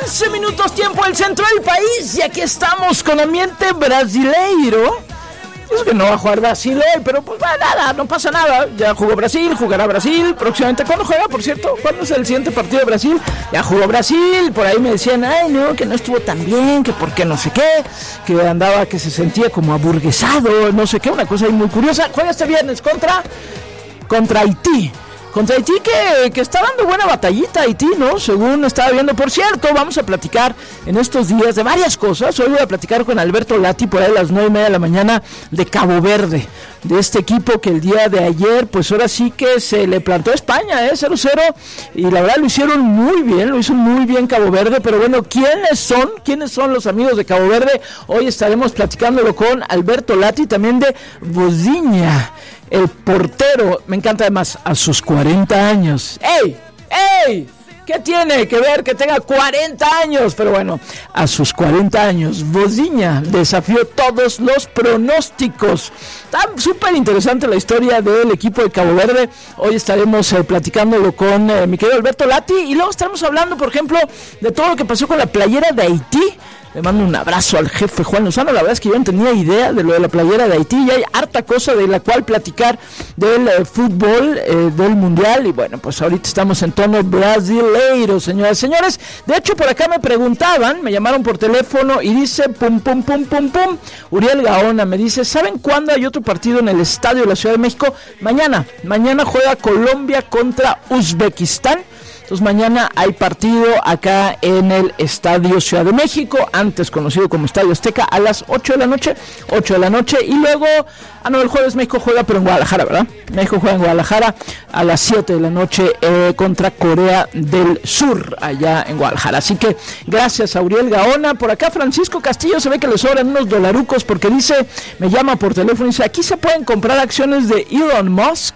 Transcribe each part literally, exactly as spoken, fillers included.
quince minutos tiempo del centro del país y aquí estamos con ambiente brasileiro. Es que no va a jugar Brasil hoy, pero pues va, nada, no pasa nada. Ya jugó Brasil, jugará Brasil próximamente. ¿Cuándo juega, por cierto? ¿Cuándo es el siguiente partido de Brasil? Ya jugó Brasil, por ahí me decían, ay no, que no estuvo tan bien, que por qué no sé qué, que andaba, que se sentía como aburguesado, no sé qué, una cosa ahí muy curiosa. Juega este viernes contra, contra Haití. Contra Haití que, que está dando buena batallita Haití, ¿no? Según estaba viendo. Por cierto, vamos a platicar en estos días de varias cosas. Hoy voy a platicar con Alberto Lati por ahí a las nueve y media de la mañana de Cabo Verde. De este equipo que el día de ayer, pues ahora sí que se le plantó a España, ¿eh? cero cero. Y la verdad lo hicieron muy bien, lo hizo muy bien Cabo Verde. Pero bueno, ¿quiénes son? ¿Quiénes son los amigos de Cabo Verde? Hoy estaremos platicándolo con Alberto Lati, también de Vozinha. El portero, me encanta además, a sus cuarenta años. ¡Ey! ¡Ey! ¿Qué tiene que ver que tenga cuarenta años? Pero bueno, a sus cuarenta años, Vozinha desafió todos los pronósticos. Está súper interesante la historia del equipo de Cabo Verde. Hoy estaremos eh, platicándolo con eh, mi querido Alberto Lati. Y luego estaremos hablando, por ejemplo, de todo lo que pasó con la playera de Haití. Le mando un abrazo al jefe Juan Lozano. La verdad es que yo no tenía idea de lo de la playera de Haití y hay harta cosa de la cual platicar del eh, fútbol, eh, del mundial. Y bueno, pues ahorita estamos en tono brasileiro, señoras y señores. De hecho, por acá me preguntaban, me llamaron por teléfono y dice pum, pum, pum, pum, pum. Uriel Gaona me dice, ¿saben cuándo hay otro partido en el estadio de la Ciudad de México? Mañana, mañana juega Colombia contra Uzbekistán. Entonces mañana hay partido acá en el Estadio Ciudad de México, antes conocido como Estadio Azteca, a las ocho de la noche, ocho de la noche, y luego, ah no, el jueves México juega, pero en Guadalajara, ¿verdad? México juega en Guadalajara a las siete de la noche eh, contra Corea del Sur, allá en Guadalajara. Así que gracias a Uriel Gaona. Por acá Francisco Castillo se ve que le sobran unos dolarucos porque dice, me llama por teléfono y dice, aquí se pueden comprar acciones de Elon Musk.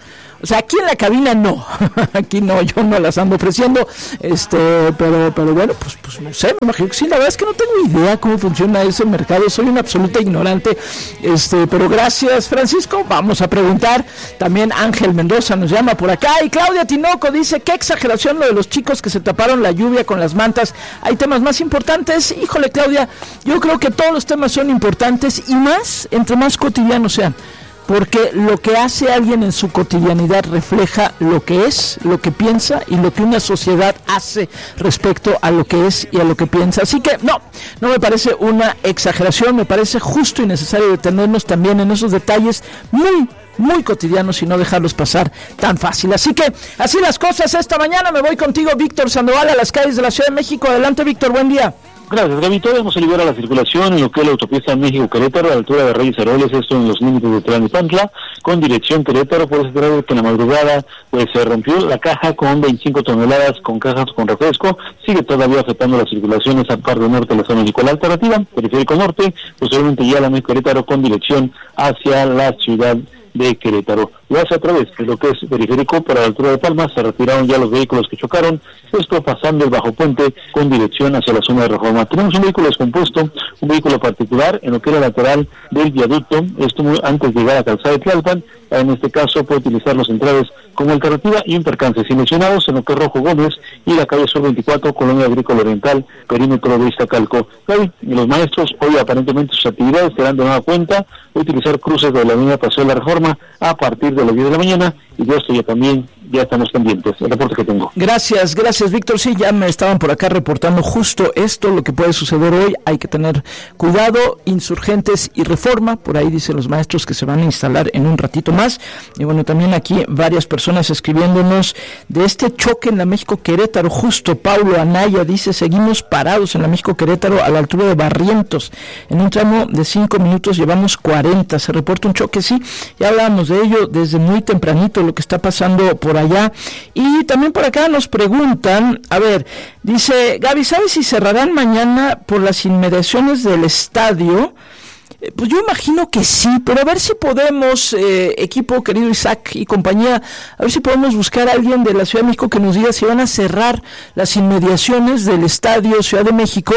O sea, aquí en la cabina no, aquí no, yo no las ando ofreciendo, este, pero, pero bueno, pues, pues no sé, me imagino que sí, la verdad es que no tengo idea cómo funciona ese mercado, soy una absoluta ignorante, este, pero gracias Francisco, vamos a preguntar. También Ángel Mendoza nos llama por acá, y Claudia Tinoco dice, qué exageración lo de los chicos que se taparon la lluvia con las mantas, hay temas más importantes. Híjole Claudia, yo creo que todos los temas son importantes, y más, entre más cotidianos sean. Porque lo que hace alguien en su cotidianidad refleja lo que es, lo que piensa y lo que una sociedad hace respecto a lo que es y a lo que piensa. Así que no, no me parece una exageración, me parece justo y necesario detenernos también en esos detalles muy, muy cotidianos y no dejarlos pasar tan fácil. Así que así las cosas esta mañana. Me voy contigo, Víctor Sandoval, a las calles de la Ciudad de México. Adelante, Víctor, buen día. Gracias, Gabito. Vamos a liberar la circulación en lo que es la autopista México-Querétaro, a la altura de Reyes Heroles, esto en los límites de Tlalnepantla, con dirección Querétaro. Por ese trago que en la madrugada pues se rompió la caja con veinticinco toneladas con cajas con refresco. Sigue todavía afectando la circulación esa parte norte de la zona México. La alternativa, periférico norte, posteriormente ya la México-Querétaro con dirección hacia la ciudad de Querétaro. Lo hace a través de lo que es periférico para la altura de Palmas. Se retiraron ya los vehículos que chocaron, esto pasando el bajo puente con dirección hacia la zona de Reforma. Tenemos un vehículo descompuesto, un vehículo particular en lo que era lateral del viaducto, esto muy antes de llegar a Calzada de Tlalpan. En este caso puede utilizar los centrales como alternativa, y un percance sin lesionados en lo que es Rojo Gómez y la calle Sur veinticuatro, Colonia Agrícola Oriental, perímetro de Iztacalco. Hoy los maestros, hoy aparentemente sus actividades serán de nueva cuenta, utilizar cruces de la avenida Paseo de la Reforma a partir de las diez de la mañana, y de esto ya también ya estamos pendientes, el reporte que tengo. Gracias, gracias Víctor. Sí, ya me estaban por acá reportando justo esto, lo que puede suceder hoy. Hay que tener cuidado. Insurgentes y Reforma, por ahí dicen los maestros que se van a instalar en un ratito más. Y bueno, también aquí varias personas escribiéndonos de este choque en la México-Querétaro. Justo Paulo Anaya dice, seguimos parados en la México-Querétaro a la altura de Barrientos. En un tramo de cinco minutos llevamos cuarenta. Se reporta un choque, sí, ya hablábamos de ello desde muy tempranito, lo que está pasando por allá. Y también por acá nos preguntan, a ver, dice Gaby, ¿sabes si cerrarán mañana por las inmediaciones del estadio? Eh, pues yo imagino que sí, pero a ver si podemos, eh, equipo querido Isaac y compañía, a ver si podemos buscar a alguien de la Ciudad de México que nos diga si van a cerrar las inmediaciones del estadio Ciudad de México.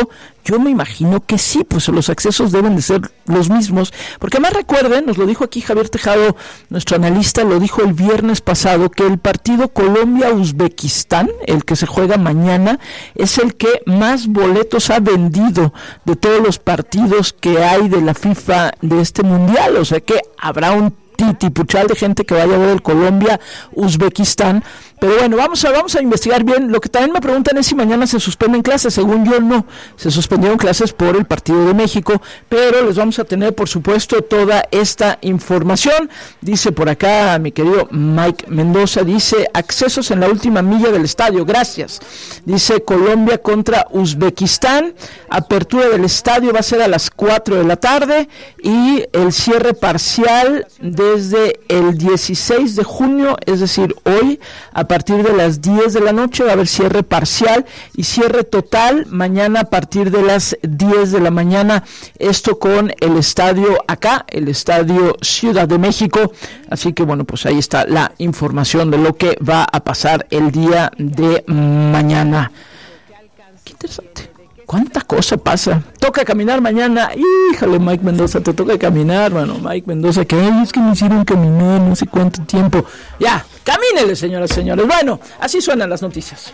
Yo me imagino que sí, pues los accesos deben de ser los mismos, porque además recuerden, nos lo dijo aquí Javier Tejado, nuestro analista, lo dijo el viernes pasado, que el partido Colombia-Uzbekistán, el que se juega mañana, es el que más boletos ha vendido de todos los partidos que hay de la FIFA de este mundial, o sea que habrá un titipuchal de gente que vaya a ver el Colombia-Uzbekistán. Pero bueno, vamos a vamos a investigar bien. Lo que también me preguntan es si mañana se suspenden clases. Según yo, no. Se suspendieron clases por el partido de México, pero les vamos a tener, por supuesto, toda esta información. Dice por acá mi querido Mike Mendoza, dice, accesos en la última milla del estadio, gracias. Dice, Colombia contra Uzbekistán, apertura del estadio va a ser a las cuatro de la tarde y el cierre parcial desde el dieciséis de junio, es decir, hoy, a partir de las diez de la noche va a haber cierre parcial y cierre total mañana a partir de las diez de la mañana, esto con el estadio acá, el estadio Ciudad de México. Así que bueno, pues ahí está la información de lo que va a pasar el día de mañana. Qué interesante. ¿Cuánta cosa pasa? Toca caminar mañana. Híjole, Mike Mendoza, te toca caminar. Bueno, Mike Mendoza, que ay, es que me hicieron caminar no sé cuánto tiempo. Ya, camínele, señoras y señores. Bueno, así suenan las noticias.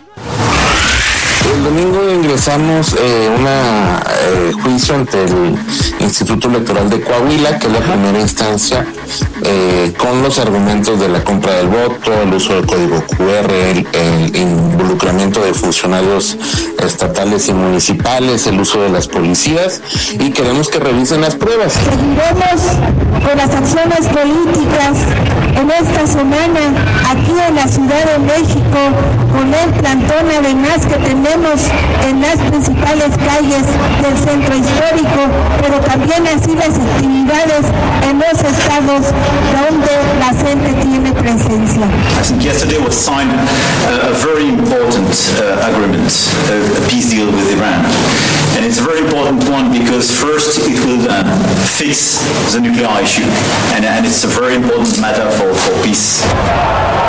El domingo ingresamos eh, una eh, juicio ante el Instituto Electoral de Coahuila, que es la primera instancia, eh, con los argumentos de la compra del voto, el uso del código cu erre, el, el involucramiento de funcionarios estatales y municipales, el uso de las policías, y queremos que revisen las pruebas. Seguiremos con las acciones políticas en esta semana aquí en la Ciudad de México, con el plantón además que tenemos en las principales calles del centro histórico, pero también así las actividades en los estados donde la gente tiene presencia. I think yesterday was signed a, a very important uh, agreement, a, a peace deal with Iran. And it's a very important one because first it will uh, fix the nuclear issue, and, and it's a very important matter for, for peace.